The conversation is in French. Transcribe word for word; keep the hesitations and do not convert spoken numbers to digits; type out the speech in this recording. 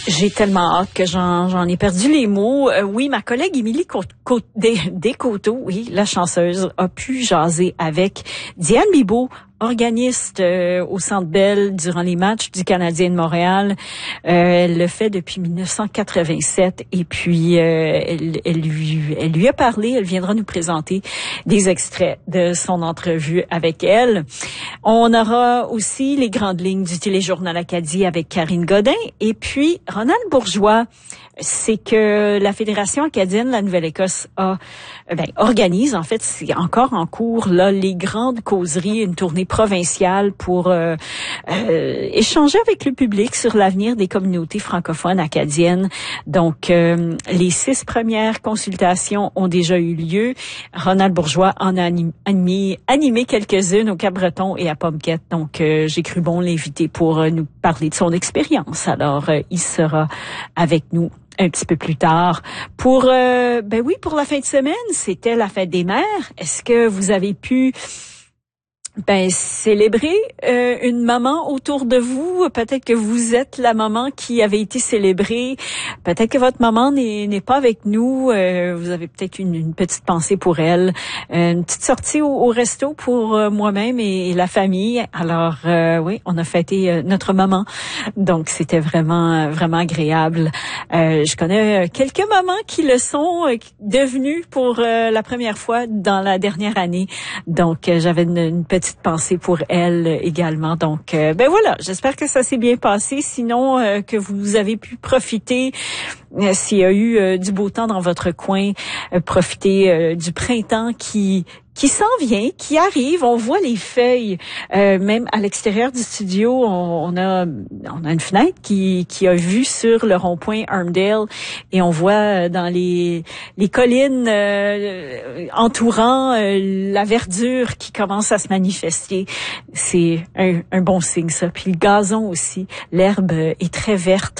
J'ai tellement hâte que j'en, j'en ai perdu les mots. Euh, oui, ma collègue Émilie Côte, Côte, des, Descoteaux, oui, la chanceuse, a pu jaser avec Diane Bibeau, organiste euh, au Centre Bell durant les matchs du Canadien de Montréal. Euh, elle le fait depuis dix-neuf cent quatre-vingt-sept et puis euh, elle, elle, lui, elle lui a parlé. Elle viendra nous présenter des extraits de son entrevue avec elle. On aura aussi les grandes lignes du téléjournal Acadie avec Karine Godin et puis Ronald Bourgeois. C'est que la Fédération acadienne de la Nouvelle-Écosse a, ben, organise, en fait, c'est encore en cours, là, les grandes causeries, une tournée provinciale pour euh, euh, échanger avec le public sur l'avenir des communautés francophones acadiennes. Donc, euh, les six premières consultations ont déjà eu lieu. Ronald Bourgeois en a animé, animé quelques-unes au Cap-Breton et à Pomquette. Donc, euh, j'ai cru bon l'inviter pour euh, nous parler de son expérience. Alors, euh, il sera avec nous un petit peu plus tard. Pour, euh, ben oui, pour la fin de semaine, c'était la fête des mères. Est-ce que vous avez pu ben célébrer euh, une maman autour de vous? Peut-être que vous êtes la maman qui avait été célébrée. Peut-être que votre maman n'est, n'est pas avec nous. Euh, vous avez peut-être une, une petite pensée pour elle. Euh, une petite sortie au, au resto pour euh, moi-même et, et la famille. Alors euh, oui, on a fêté euh, notre maman. Donc c'était vraiment vraiment agréable. Euh, je connais quelques mamans qui le sont euh, devenues pour euh, la première fois dans la dernière année. Donc euh, j'avais une, une petite petite pensée pour elle également. Donc, euh, ben voilà, j'espère que ça s'est bien passé. Sinon, euh, que vous avez pu profiter, euh, s'il y a eu euh, du beau temps dans votre coin, euh, profiter euh, du printemps qui qui s'en vient, qui arrive. On voit les feuilles, euh, même à l'extérieur du studio, on, on a on a une fenêtre qui qui a vue sur le rond-point Armdale et on voit dans les les collines euh, entourant euh, la verdure qui commence à se manifester. C'est un, un bon signe ça. Puis le gazon aussi, l'herbe est très verte.